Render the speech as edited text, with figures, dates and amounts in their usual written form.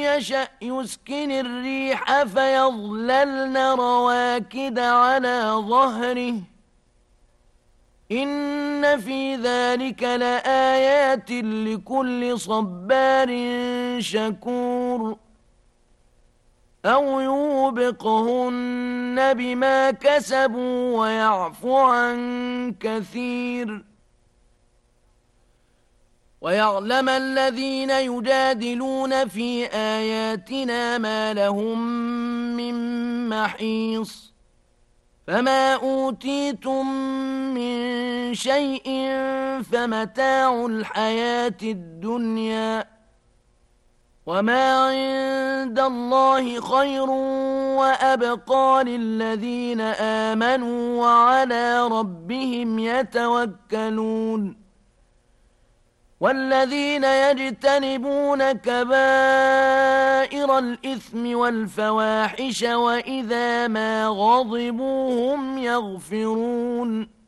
يشأ يسكن الريح فيظللن رواكد على ظهره إن في ذلك لآيات لكل صبار شكور أو يوبقهن بما كسبوا ويعفو عن كثير ويعلم الذين يجادلون في آياتنا ما لهم من محيص فما أوتيتم من شيء فمتاع الحياة الدنيا وما عند الله خير وأبقى للذين آمنوا وعلى ربهم يتوكلون والذين يجتنبون كبائر الإثم والفواحش وإذا ما غضبوا هم يغفرون